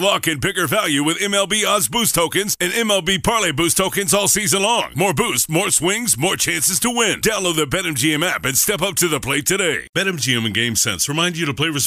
Lock in bigger value with MLB Odds Boost tokens and MLB Parlay Boost tokens all season long. More boosts, more swings, more chances to win. Download the BetMGM app and step up to the plate today. BetMGM and GameSense remind you to play responsibly.